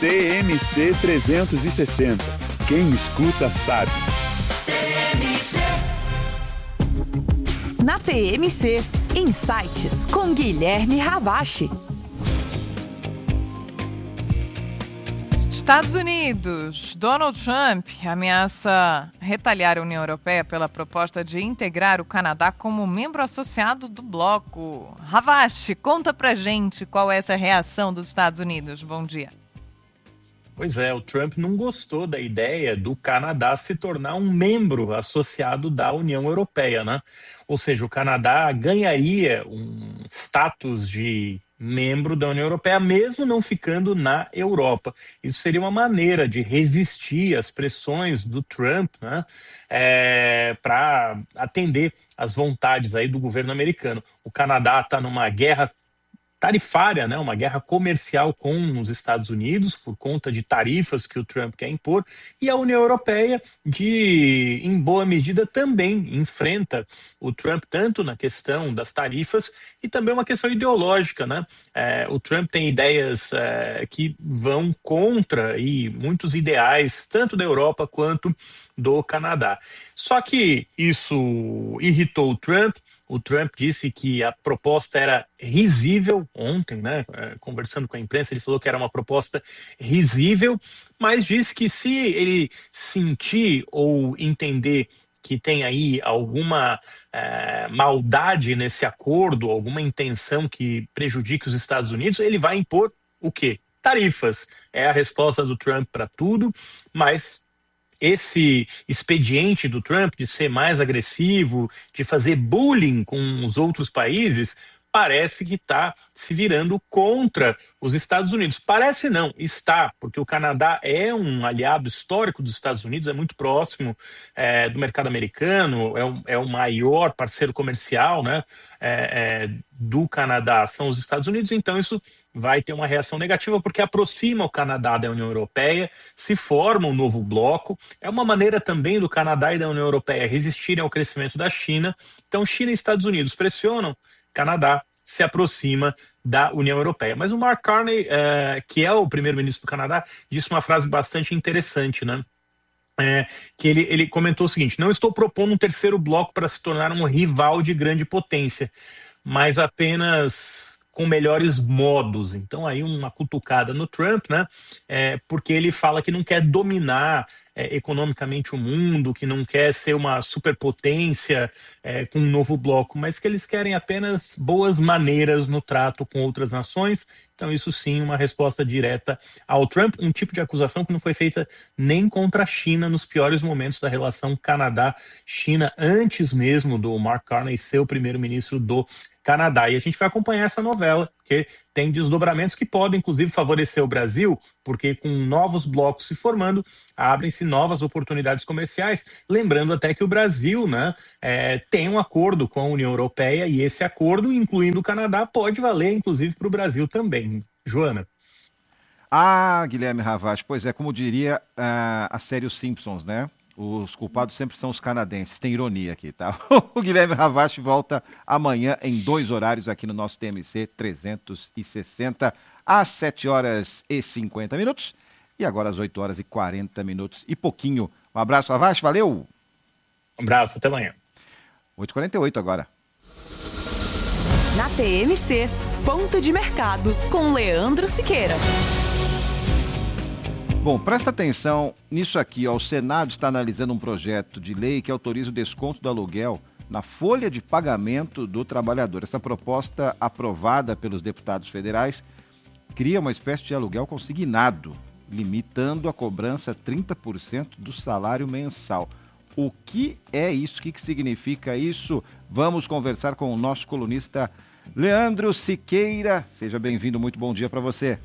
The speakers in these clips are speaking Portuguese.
TMC 360. Quem escuta sabe. Na TMC, Insights com Guilherme Ravache. Estados Unidos. Donald Trump ameaça retaliar a União Europeia pela proposta de integrar o Canadá como membro associado do bloco. Ravache, conta pra gente qual é essa reação dos Estados Unidos. Bom dia. Pois é, o Trump não gostou da ideia do Canadá se tornar um membro associado da União Europeia, né? Ou seja, o Canadá ganharia um status de membro da União Europeia, mesmo não ficando na Europa. Isso seria uma maneira de resistir às pressões do Trump, né, para atender às vontades aí do governo americano. O Canadá está numa guerra tarifária, né, uma guerra comercial com os Estados Unidos por conta de tarifas que o Trump quer impor, e a União Europeia, em boa medida, também enfrenta o Trump tanto na questão das tarifas e também uma questão ideológica, né? O Trump tem ideias que vão contra muitos ideais, tanto da Europa quanto do Canadá. Só que isso irritou o Trump. O Trump disse que a proposta era risível ontem, né? Conversando com a imprensa, ele falou que era uma proposta risível, mas disse que se ele sentir ou entender que tem aí alguma maldade nesse acordo, alguma intenção que prejudique os Estados Unidos, ele vai impor o quê? Tarifas. É a resposta do Trump para tudo, mas esse expediente do Trump de ser mais agressivo, de fazer bullying com os outros países, parece que está se virando contra os Estados Unidos. Parece não, está, porque o Canadá é um aliado histórico dos Estados Unidos, é muito próximo do mercado americano, é o maior parceiro comercial, né, do Canadá, são os Estados Unidos, então isso vai ter uma reação negativa porque aproxima o Canadá da União Europeia, se forma um novo bloco, é uma maneira também do Canadá e da União Europeia resistirem ao crescimento da China. Então China e Estados Unidos pressionam, Canadá se aproxima da União Europeia. Mas o Mark Carney, que é o primeiro-ministro do Canadá, disse uma frase bastante interessante, né? Que ele comentou o seguinte: não estou propondo um terceiro bloco para se tornar um rival de grande potência, mas apenas com melhores modos. Então aí uma cutucada no Trump, né? Porque ele fala que não quer dominar economicamente o mundo, que não quer ser uma superpotência com um novo bloco, mas que eles querem apenas boas maneiras no trato com outras nações. Então isso sim, uma resposta direta ao Trump, um tipo de acusação que não foi feita nem contra a China nos piores momentos da relação Canadá-China, antes mesmo do Mark Carney ser o primeiro-ministro do Canadá. E a gente vai acompanhar essa novela, porque tem desdobramentos que podem, inclusive, favorecer o Brasil, porque com novos blocos se formando, abrem-se novas oportunidades comerciais. Lembrando até que o Brasil, né, tem um acordo com a União Europeia, e esse acordo, incluindo o Canadá, pode valer, inclusive, para o Brasil também. Joana. Guilherme Ravache, pois é, como diria a série Os Simpsons, né? Os culpados sempre são os canadenses. Tem ironia aqui, tá? O Guilherme Ravache volta amanhã em 2 horários aqui no nosso TMC 360, às 7h50. E agora às 8h40 e pouquinho. Um abraço, Ravache, valeu! Um abraço, até amanhã. 8h48 agora. Na TMC, ponto de mercado com Leandro Siqueira. Bom, presta atenção nisso aqui, ó. O Senado está analisando um projeto de lei que autoriza o desconto do aluguel na folha de pagamento do trabalhador. Essa proposta, aprovada pelos deputados federais, cria uma espécie de aluguel consignado, limitando a cobrança a 30% do salário mensal. O que é isso? O que significa isso? Vamos conversar com o nosso colunista Leandro Siqueira. Seja bem-vindo, muito bom dia para você.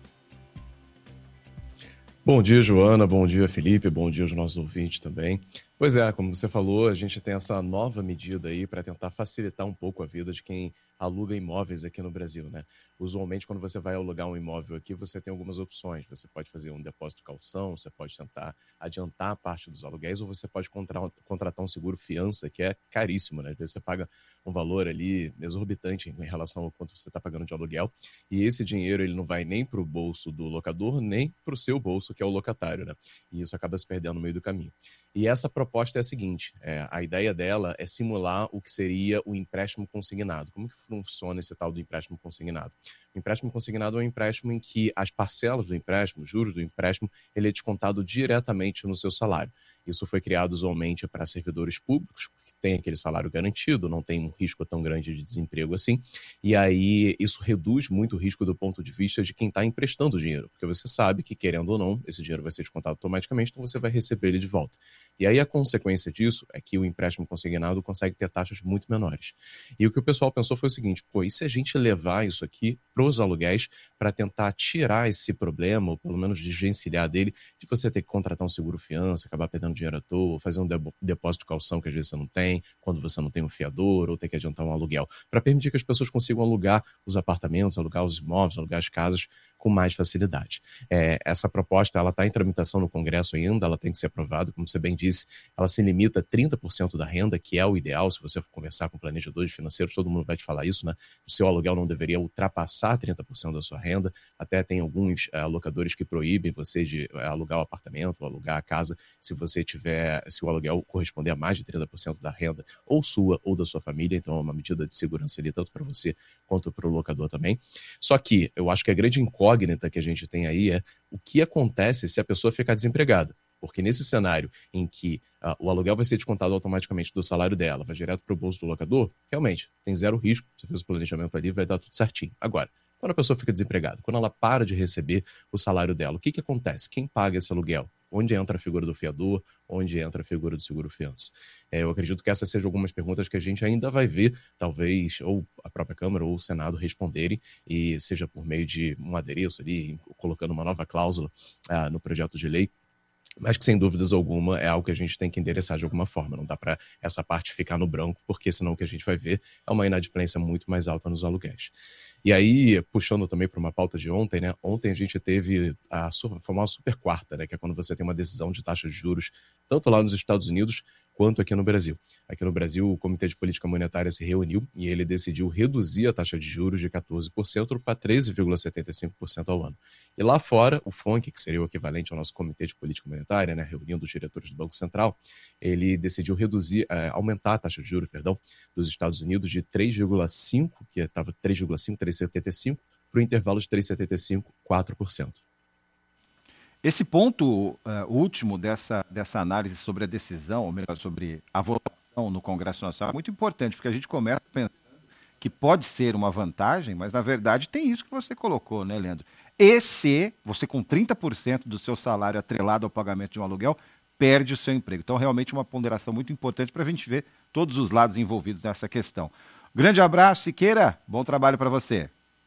Bom dia, Joana, bom dia, Felipe, bom dia aos nossos ouvintes também. Pois é, como você falou, a gente tem essa nova medida aí para tentar facilitar um pouco a vida de quem aluga imóveis aqui no Brasil, né? Usualmente, quando você vai alugar um imóvel aqui, você tem algumas opções. Você pode fazer um depósito de calção, você pode tentar adiantar parte dos aluguéis, ou você pode contratar um seguro fiança, que é caríssimo, né? Às vezes você paga um valor ali exorbitante em relação ao quanto você está pagando de aluguel, e esse dinheiro ele não vai nem para o bolso do locador, nem para o seu bolso, que é o locatário, né? E isso acaba se perdendo no meio do caminho. E essa proposta é a seguinte, a ideia dela é simular o que seria o empréstimo consignado. Como que funciona esse tal do empréstimo consignado? O empréstimo consignado é um empréstimo em que as parcelas do empréstimo, os juros do empréstimo, ele é descontado diretamente no seu salário. Isso foi criado usualmente para servidores públicos, que tem aquele salário garantido, não tem um risco tão grande de desemprego assim, e aí isso reduz muito o risco do ponto de vista de quem está emprestando o dinheiro, porque você sabe que, querendo ou não, esse dinheiro vai ser descontado automaticamente, então você vai receber ele de volta. E aí a consequência disso é que o empréstimo consignado consegue ter taxas muito menores. E o que o pessoal pensou foi o seguinte, e se a gente levar isso aqui para os aluguéis para tentar tirar esse problema, ou pelo menos desvencilhar dele, de você ter que contratar um seguro fiança, acabar perdendo dinheiro à toa, fazer um depósito de calção que às vezes você não tem, quando você não tem um fiador, ou ter que adiantar um aluguel, para permitir que as pessoas consigam alugar os apartamentos, alugar os imóveis, alugar as casas com mais facilidade. Essa proposta ela está em tramitação no Congresso ainda, ela tem que ser aprovada, como você bem disse, ela se limita a 30% da renda, que é o ideal. Se você for conversar com planejadores financeiros, todo mundo vai te falar isso, né? O seu aluguel não deveria ultrapassar 30% da sua renda, até tem alguns locadores que proíbem você de alugar o apartamento, ou alugar a casa, se o aluguel corresponder a mais de 30% da renda, ou sua ou da sua família, então é uma medida de segurança ali, tanto para você quanto para o locador também. Só que eu acho que a grande incógnita que a gente tem aí é o que acontece se a pessoa ficar desempregada. Porque nesse cenário em que o aluguel vai ser descontado automaticamente do salário dela, vai direto para o bolso do locador, realmente tem zero risco, você fez o planejamento ali, vai dar tudo certinho. Agora, quando a pessoa fica desempregada, quando ela para de receber o salário dela, o que acontece? Quem paga esse aluguel? Onde entra a figura do fiador? Onde entra a figura do seguro-fiança? Eu acredito que essas sejam algumas perguntas que a gente ainda vai ver, talvez, ou a própria Câmara ou o Senado responderem, e seja por meio de um adereço ali, colocando uma nova cláusula no projeto de lei, mas que, sem dúvidas alguma, é algo que a gente tem que endereçar de alguma forma. Não dá para essa parte ficar no branco, porque senão o que a gente vai ver é uma inadimplência muito mais alta nos aluguéis. E aí, puxando também para uma pauta de ontem, né? Ontem a gente teve a famosa super quarta, né? Que é quando você tem uma decisão de taxa de juros, tanto lá nos Estados Unidos quanto aqui no Brasil. Aqui no Brasil, o Comitê de Política Monetária se reuniu e ele decidiu reduzir a taxa de juros de 14% para 13,75% ao ano. E lá fora, o FONC, que seria o equivalente ao nosso Comitê de Política Monetária, né, reunindo os diretores do Banco Central, ele decidiu aumentar a taxa de juros, dos Estados Unidos de 3,5%, que estava 3,5%, 3,75%, para o intervalo de 3,75%, 4%. Esse ponto último dessa análise sobre a decisão, ou melhor, sobre a votação no Congresso Nacional, é muito importante, porque a gente começa pensando que pode ser uma vantagem, mas na verdade tem isso que você colocou, né, Leandro? E se você com 30% do seu salário atrelado ao pagamento de um aluguel, perde o seu emprego. Então, realmente uma ponderação muito importante para a gente ver todos os lados envolvidos nessa questão. Grande abraço, Siqueira. Bom trabalho para você.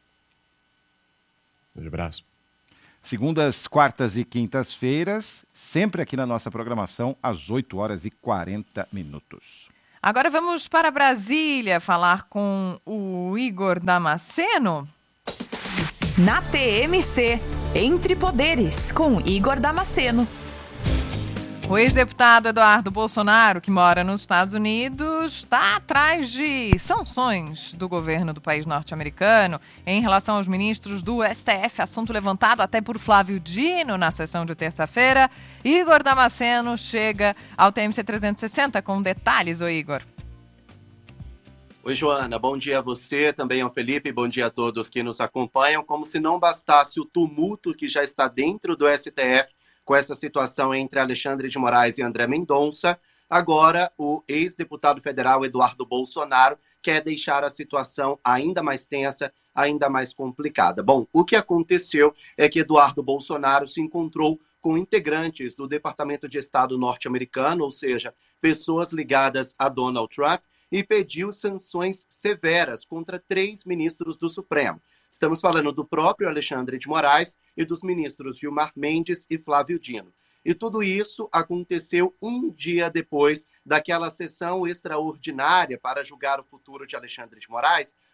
Grande abraço. Segundas, quartas e quintas-feiras, sempre aqui na nossa programação, às 8h40. Agora vamos para Brasília falar com o Igor Damasceno. Na TMC, Entre Poderes, com Igor Damasceno. O ex-deputado Eduardo Bolsonaro, que mora nos Estados Unidos, está atrás de sanções do governo do país norte-americano em relação aos ministros do STF, assunto levantado até por Flávio Dino na sessão de terça-feira. Igor Damasceno chega ao TMC 360 com detalhes, ô Igor. Oi, Joana, bom dia a você, também ao Felipe, bom dia a todos que nos acompanham. Como se não bastasse o tumulto que já está dentro do STF, com essa situação entre Alexandre de Moraes e André Mendonça, agora o ex-deputado federal Eduardo Bolsonaro quer deixar a situação ainda mais tensa, ainda mais complicada. Bom, o que aconteceu é que Eduardo Bolsonaro se encontrou com integrantes do Departamento de Estado norte-americano, ou seja, pessoas ligadas a Donald Trump, e pediu sanções severas contra 3 ministros do Supremo. Estamos falando do próprio Alexandre de Moraes e dos ministros Gilmar Mendes e Flávio Dino. E tudo isso aconteceu um dia depois daquela sessão extraordinária para julgar o futuro de Alexandre de Moraes,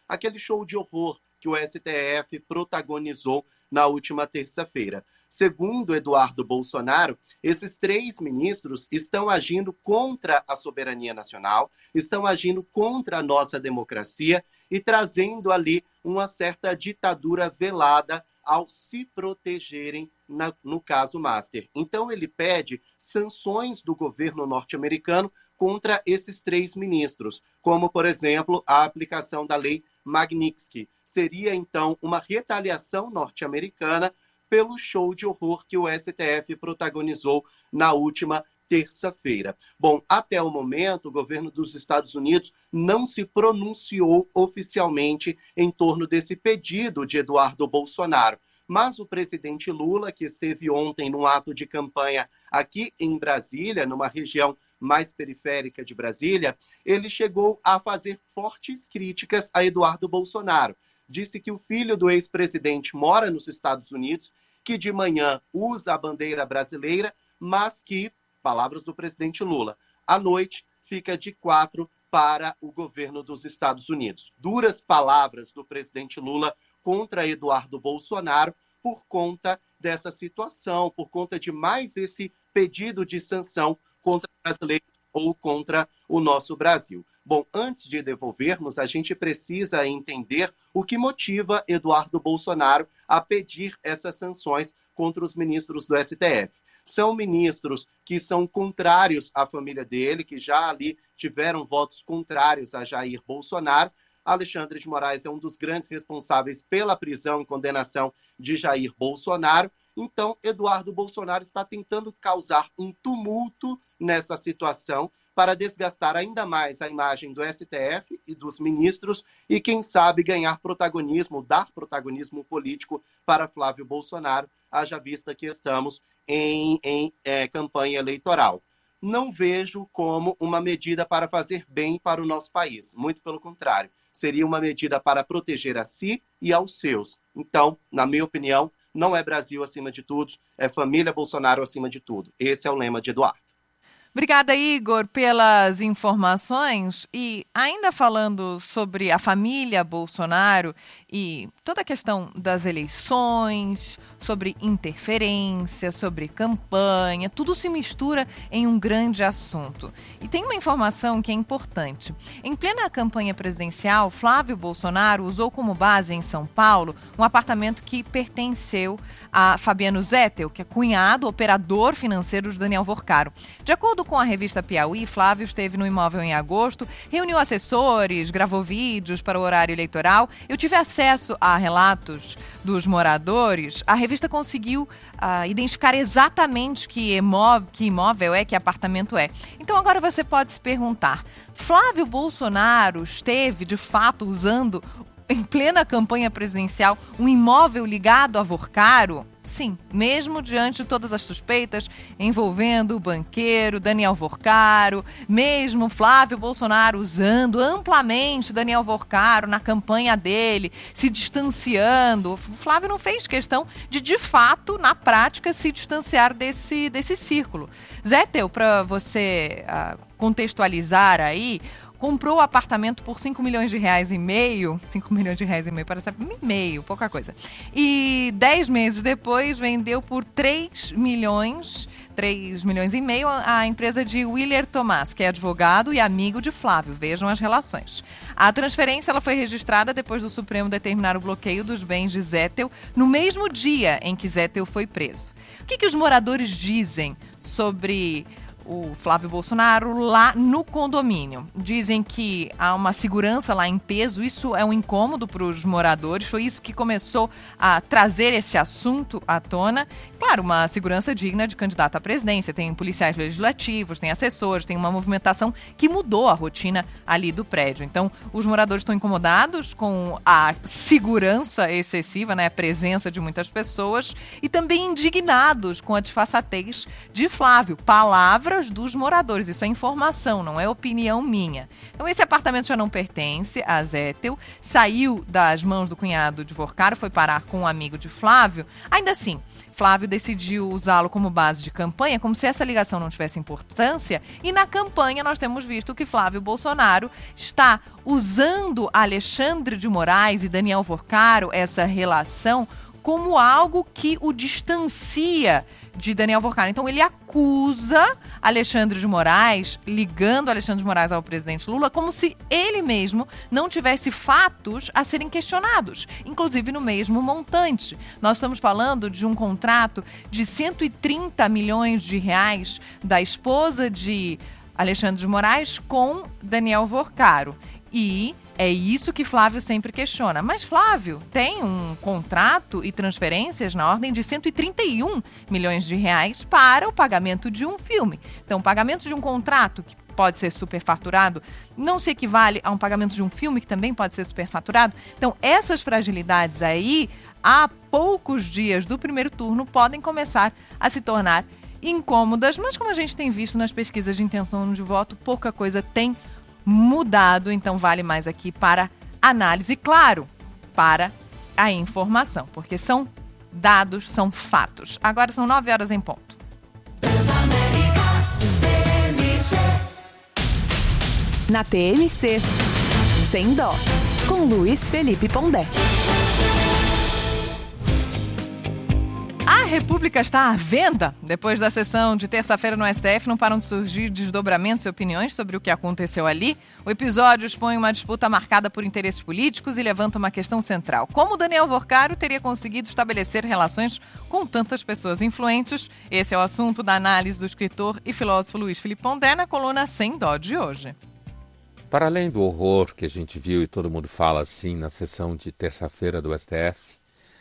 aquele show de horror que o STF protagonizou na última terça-feira. Segundo Eduardo Bolsonaro, esses 3 ministros estão agindo contra a soberania nacional, estão agindo contra a nossa democracia e trazendo ali uma certa ditadura velada ao se protegerem no caso Master. Então ele pede sanções do governo norte-americano contra esses 3 ministros, como, por exemplo, a aplicação da lei Magnitsky. Seria, então, uma retaliação norte-americana pelo show de horror que o STF protagonizou na última terça-feira. Bom, até o momento, o governo dos Estados Unidos não se pronunciou oficialmente em torno desse pedido de Eduardo Bolsonaro. Mas o presidente Lula, que esteve ontem num ato de campanha aqui em Brasília, numa região mais periférica de Brasília, ele chegou a fazer fortes críticas a Eduardo Bolsonaro. Disse que o filho do ex-presidente mora nos Estados Unidos, que de manhã usa a bandeira brasileira, mas que, palavras do presidente Lula, à noite fica de 4 para o governo dos Estados Unidos. Duras palavras do presidente Lula contra Eduardo Bolsonaro por conta dessa situação, por conta de mais esse pedido de sanção contra brasileiros ou contra o nosso Brasil. Bom, antes de devolvermos, a gente precisa entender o que motiva Eduardo Bolsonaro a pedir essas sanções contra os ministros do STF. São ministros que são contrários à família dele, que já ali tiveram votos contrários a Jair Bolsonaro. Alexandre de Moraes é um dos grandes responsáveis pela prisão e condenação de Jair Bolsonaro. Então, Eduardo Bolsonaro está tentando causar um tumulto nessa situação para desgastar ainda mais a imagem do STF e dos ministros e, quem sabe, ganhar protagonismo, dar protagonismo político para Flávio Bolsonaro, haja vista que estamos em campanha eleitoral. Não vejo como uma medida para fazer bem para o nosso país. Muito pelo contrário. Seria uma medida para proteger a si e aos seus. Então, na minha opinião, não é Brasil acima de tudo, é família Bolsonaro acima de tudo. Esse é o lema de Eduardo. Obrigada, Igor, pelas informações. E ainda falando sobre a família Bolsonaro e toda a questão das eleições, sobre interferência, sobre campanha, tudo se mistura em um grande assunto. E tem uma informação que é importante. Em plena campanha presidencial, Flávio Bolsonaro usou como base em São Paulo um apartamento que pertenceu a Fabiano Zettel, que é cunhado, operador financeiro de Daniel Vorcaro. De acordo com a revista Piauí, Flávio esteve no imóvel em agosto, reuniu assessores, gravou vídeos para o horário eleitoral. Eu tive acesso a relatos dos moradores. A revista conseguiu identificar exatamente que imóvel é, que apartamento é. Então agora você pode se perguntar, Flávio Bolsonaro esteve de fato usando em plena campanha presidencial um imóvel ligado a Vorcaro? Sim, mesmo diante de todas as suspeitas envolvendo o banqueiro Daniel Vorcaro, mesmo Flávio Bolsonaro usando amplamente Daniel Vorcaro na campanha dele, se distanciando, o Flávio não fez questão de fato, na prática, se distanciar desse círculo. Zettel, para você contextualizar aí, comprou o apartamento por R$5,5 milhões. R$5,5 milhões parece meio, pouca coisa. E 10 meses depois vendeu por R$3,5 milhões à empresa de Willer Tomás, que é advogado e amigo de Flávio. Vejam as relações. A transferência ela foi registrada depois do Supremo determinar o bloqueio dos bens de Zettel no mesmo dia em que Zettel foi preso. O que os moradores dizem sobre o Flávio Bolsonaro lá no condomínio? Dizem que há uma segurança lá em peso, isso é um incômodo para os moradores, foi isso que começou a trazer esse assunto à tona. Claro, uma segurança digna de candidato à presidência, tem policiais legislativos, tem assessores, tem uma movimentação que mudou a rotina ali do prédio. Então, os moradores estão incomodados com a segurança excessiva, né, a presença de muitas pessoas, e também indignados com a disfarçatez de Flávio. Palavras dos moradores, isso é informação, não é opinião minha. Então esse apartamento já não pertence a Zettel, saiu das mãos do cunhado de Vorcaro, foi parar com um amigo de Flávio. Ainda assim, Flávio decidiu usá-lo como base de campanha, como se essa ligação não tivesse importância. E na campanha nós temos visto que Flávio Bolsonaro está usando Alexandre de Moraes e Daniel Vorcaro, essa relação, como algo que o distancia de Daniel Vorcaro. Então ele acusa Alexandre de Moraes, ligando Alexandre de Moraes ao presidente Lula, como se ele mesmo não tivesse fatos a serem questionados, inclusive no mesmo montante. Nós estamos falando de um contrato de 130 milhões de reais da esposa de Alexandre de Moraes com Daniel Vorcaro. E é isso que Flávio sempre questiona. Mas Flávio tem um contrato e transferências na ordem de 131 milhões de reais para o pagamento de um filme. Então, o pagamento de um contrato, que pode ser superfaturado, não se equivale a um pagamento de um filme, que também pode ser superfaturado. Então, essas fragilidades aí, há poucos dias do primeiro turno, podem começar a se tornar incômodas. Mas, como a gente tem visto nas pesquisas de intenção de voto, pouca coisa tem mudado, então vale mais aqui para análise, claro, para a informação, porque são dados, são fatos. Agora são 9 horas em ponto. Na TMC, Sem Dó, com Luiz Felipe Pondé. A República está à venda? Depois da sessão de terça-feira no STF, não param de surgir desdobramentos e opiniões sobre o que aconteceu ali. O episódio expõe uma disputa marcada por interesses políticos e levanta uma questão central. Como Daniel Vorcaro teria conseguido estabelecer relações com tantas pessoas influentes? Esse é o assunto da análise do escritor e filósofo Luiz Felipe Pondé na coluna Sem Dó de hoje. Para além do horror que a gente viu e todo mundo fala assim na sessão de terça-feira do STF,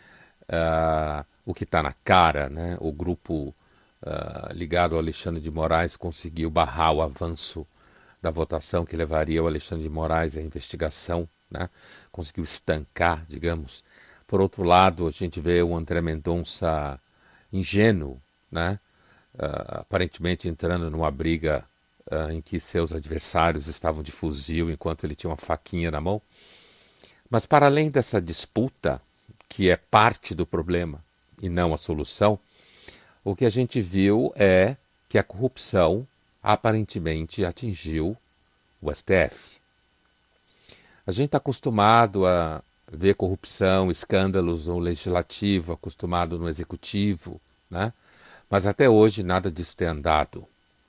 o que está na cara, né? O grupo ligado ao Alexandre de Moraes conseguiu barrar o avanço da votação que levaria o Alexandre de Moraes à investigação, né? Conseguiu estancar, digamos. Por outro lado, a gente vê o André Mendonça ingênuo, né? Aparentemente entrando numa briga em que seus adversários estavam de fuzil enquanto ele tinha uma faquinha na mão. Mas para além dessa disputa, que é parte do problema e não a solução, o que a gente viu é que a corrupção aparentemente atingiu o STF. A gente está acostumado a ver corrupção, escândalos no legislativo, acostumado no executivo, né? Mas até hoje nada disso tem andado.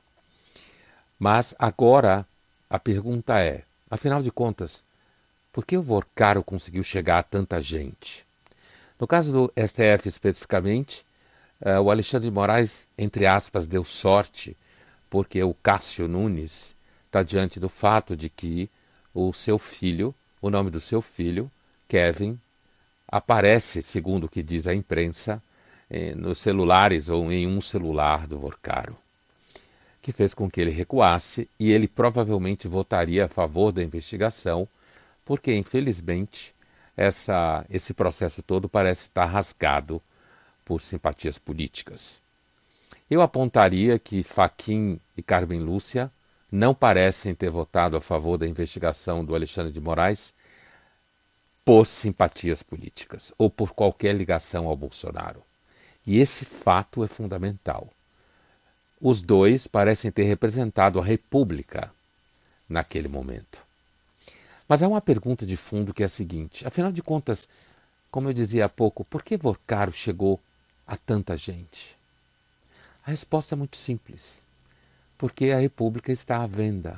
Mas agora a pergunta é, afinal de contas, por que o Vorcaro conseguiu chegar a tanta gente? No caso do STF especificamente, o Alexandre de Moraes, entre aspas, deu sorte, porque o Cássio Nunes está diante do fato de que o seu filho, o nome do seu filho, Kevin, aparece, segundo o que diz a imprensa, nos celulares ou em um celular do Vorcaro, que fez com que ele recuasse e ele provavelmente votaria a favor da investigação, porque, infelizmente, esse processo todo parece estar rasgado por simpatias políticas. Eu apontaria que Fachin e Carmen Lúcia não parecem ter votado a favor da investigação do Alexandre de Moraes por simpatias políticas ou por qualquer ligação ao Bolsonaro. E esse fato é fundamental. Os dois parecem ter representado a República naquele momento. Mas há uma pergunta de fundo que é a seguinte: afinal de contas, como eu dizia há pouco, por que Vorcaro chegou a tanta gente? A resposta é muito simples. Porque a República está à venda.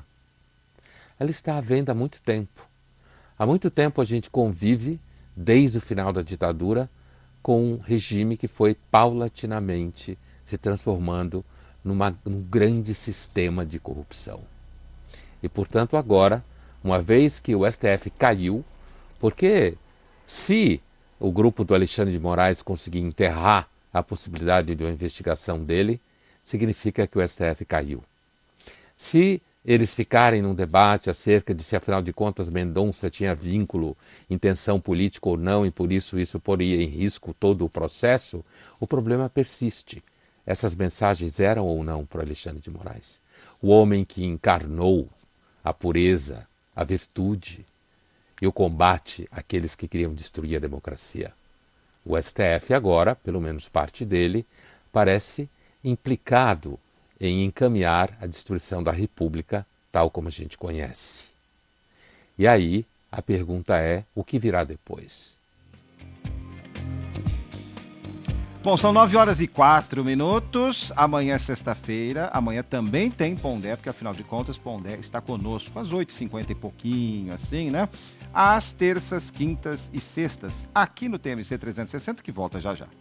Ela está à venda há muito tempo. Há muito tempo a gente convive, desde o final da ditadura, com um regime que foi paulatinamente se transformando num grande sistema de corrupção. E, portanto, agora, uma vez que o STF caiu, porque se o grupo do Alexandre de Moraes conseguir enterrar a possibilidade de uma investigação dele, significa que o STF caiu. Se eles ficarem num debate acerca de se, afinal de contas, Mendonça tinha vínculo, intenção política ou não, e por isso poria em risco todo o processo, o problema persiste. Essas mensagens eram ou não para Alexandre de Moraes? O homem que encarnou a pureza, a virtude e o combate àqueles que queriam destruir a democracia. O STF agora, pelo menos parte dele, parece implicado em encaminhar a destruição da República tal como a gente conhece. E aí, a pergunta é, o que virá depois? Bom, são 9h04. Amanhã é sexta-feira. Amanhã também tem Pondé, porque afinal de contas, Pondé está conosco às 8h50 e pouquinho, assim, né? Às terças, quintas e sextas, aqui no TMC 360, que volta já já.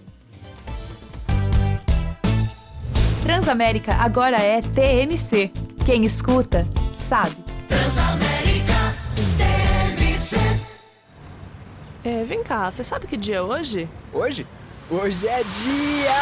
Transamérica agora é TMC. Quem escuta, sabe. Transamérica TMC. Vem cá, você sabe que dia é hoje? Hoje? Hoje é dia